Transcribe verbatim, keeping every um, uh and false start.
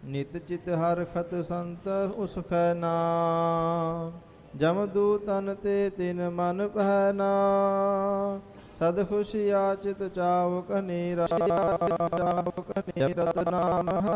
ਨਿਤ ਚਿਤ ਹਰ ਖਤ ਸੰਤ ਉਸ ਖੈ ਨਾਮ। ਜਮ ਦੂਤਨ ਤੇ ਤਿਨ ਮਨ ਪਹਿ ਨਾ ਸਦ ਖੁਸ਼ਿਆ ਚਿਤ ਚਾਵ ਕਨੀਰਾ। ਚਾਵ ਕਨੀਰਾ ਨਾਮ